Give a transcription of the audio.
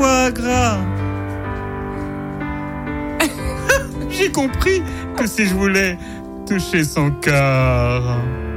foie gras. J'ai compris que si je voulais toucher son corps...